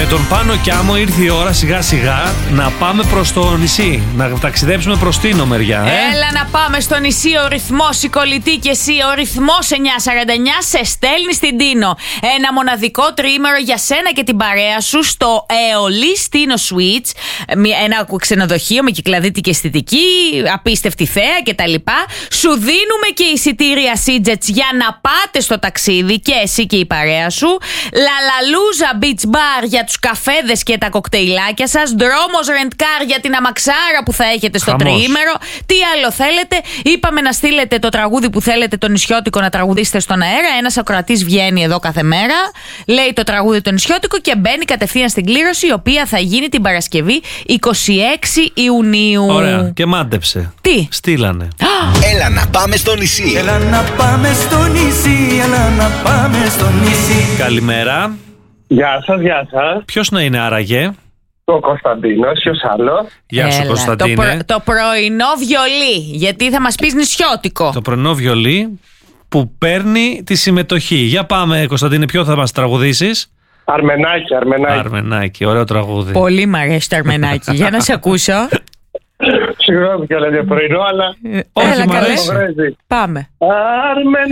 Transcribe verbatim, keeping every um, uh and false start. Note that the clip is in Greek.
Με τον Πάνο Κιάμο ήρθε η ώρα σιγά σιγά να πάμε προς το νησί. Να ταξιδέψουμε προς Τίνο μεριά. Ε? Έλα να πάμε στο νησί. Ο ρυθμός, η κολλητή και εσύ. Ο ρυθμός εννιά σαράντα εννιά σε στέλνει στην Τίνο. Ένα μοναδικό τριήμερο για σένα και την παρέα σου στο Αεολής Τίνο Suites. Ένα ξενοδοχείο με κυκλαδίτικη αισθητική, απίστευτη θέα κτλ. Σου δίνουμε και εισιτήρια Σίτζετς για να πάτε στο ταξίδι και εσύ και η παρέα σου. Λαλαλούζα Beach Bar για τους καφέδες και τα κοκτέιλάκια σας. Δρόμος Rent-Car για την αμαξάρα που θα έχετε στο Χαμός. τριήμερο. Τι άλλο θέλετε? Είπαμε να στείλετε το τραγούδι που θέλετε, το νησιώτικο, να τραγουδήσετε στον αέρα. Ένας ακροατής βγαίνει εδώ κάθε μέρα, λέει το τραγούδι το νησιώτικο και μπαίνει κατευθείαν στην κλήρωση, η οποία θα γίνει την Παρασκευή είκοσι έξι Ιουνίου. Ωραία, και μάντεψε. Τι? Στείλανε. Έλα να πάμε στο νησί. Έλα να πάμε στο νησί, έλα να πάμε στο νησί. Καλημέρα. Γεια σας, γεια σας. Ποιος να είναι άραγε? Ο Κωνσταντίνος, ποιος άλλο? Γεια σου, Έλα, Κωνσταντίνε. Το, προ, το πρωινό βιολί, γιατί θα μας πεις νησιώτικο. Το πρωινό βιολί που παίρνει τη συμμετοχή. Για πάμε, Κωνσταντίνε, ποιο θα μας τραγουδήσεις? Αρμενάκι, Αρμενάκι. Αρμενάκι, ωραίο τραγούδι. Πολύ μ' αρέσει το Αρμενάκι. Για να σε ακούσω. Συγγνώμη κιόλας για πρωινό, αλλά... Όχι, Έλα, μ' καλέ. αρέσει. Βρέζει. Πάμε. Αρμενάκι.